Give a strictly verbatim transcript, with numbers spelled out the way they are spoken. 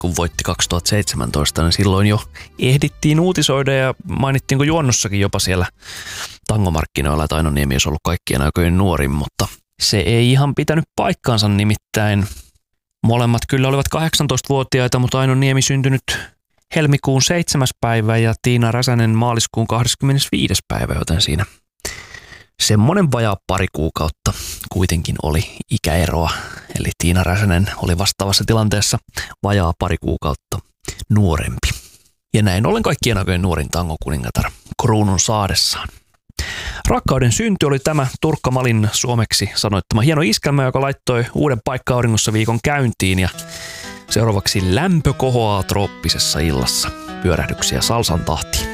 kun voitti kaksituhattaseitsemäntoista, niin silloin jo ehdittiin uutisoida ja mainittiinko juonnossakin jopa siellä tangomarkkinoilla, että Aino Niemi olisi ollut kaikkien aikojen nuorin, mutta se ei ihan pitänyt paikkaansa, nimittäin molemmat kyllä olivat kahdeksantoistavuotiaita, mutta Aino Niemi syntynyt helmikuun seitsemäs päivä ja Tiina Räsänen maaliskuun kahdeskymmenesviides päivä, joten siinä semmoinen vajaa pari kuukautta kuitenkin oli ikäeroa. Eli Tiina Räsänen oli vastaavassa tilanteessa vajaa pari kuukautta nuorempi. Ja näin ollen kaikkien aikojen nuorin tangokuningatar kruunun saadessaan. Rakkauden synty oli tämä Turkka Malin suomeksi sanoittama hieno iskelmä, joka laittoi uuden paikka-auringossa viikon käyntiin. Ja seuraavaksi lämpö kohoaa trooppisessa illassa. Pyörähdyksiä salsan tahtiin.